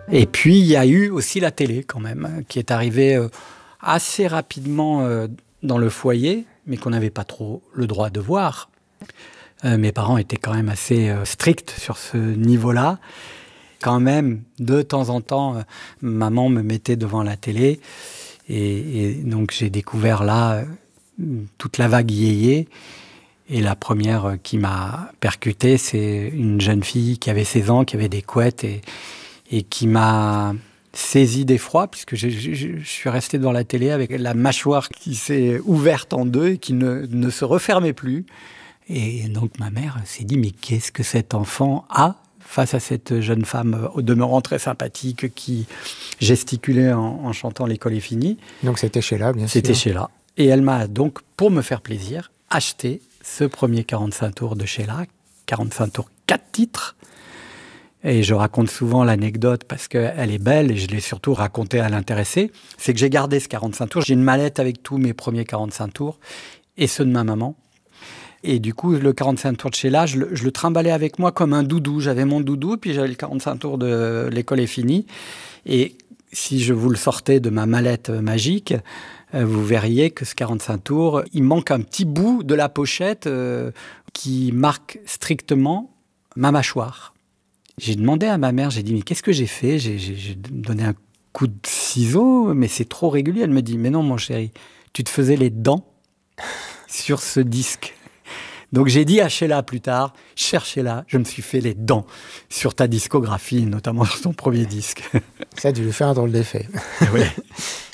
Et puis, il y a eu aussi la télé, quand même, qui est arrivée assez rapidement dans le foyer, mais qu'on n'avait pas trop le droit de voir. Mes parents étaient quand même assez stricts sur ce niveau-là. Quand même, de temps en temps, maman me mettait devant la télé. Et donc, j'ai découvert là toute la vague yéyé. Et la première qui m'a percuté, c'est une jeune fille qui avait 16 ans, qui avait des couettes et qui m'a saisi d'effroi, puisque je suis resté devant la télé avec la mâchoire qui s'est ouverte en deux et qui ne se refermait plus. Et donc ma mère s'est dit, mais qu'est-ce que cet enfant a face à cette jeune femme au demeurant très sympathique qui gesticulait en chantant « L'école est finie ». Donc c'était Sheila, bien sûr. C'était Sheila. Et elle m'a donc, pour me faire plaisir, acheté ce premier 45 tours de Sheila, 45 tours 4 titres. Et je raconte souvent l'anecdote parce qu'elle est belle et je l'ai surtout racontée à l'intéressé. C'est que j'ai gardé ce 45 tours. J'ai une mallette avec tous mes premiers 45 tours et ceux de ma maman. Et du coup, le 45 tours de Sheila, je le trimballais avec moi comme un doudou. J'avais mon doudou, puis j'avais le 45 tours de L'école est finie. Et si je vous le sortais de ma mallette magique, vous verriez que ce 45 tours, il manque un petit bout de la pochette qui marque strictement ma mâchoire. J'ai demandé à ma mère, j'ai dit, mais qu'est-ce que j'ai fait ? J'ai donné un coup de ciseau, mais c'est trop régulier. Elle me dit, mais non, mon chéri, tu te faisais les dents sur ce disque. Donc j'ai dit à Sheila plus tard, cherchez-la, je me suis fait les dents sur ta discographie, notamment sur ton premier disque. Ça a dû lui faire un drôle d'effet. Oui.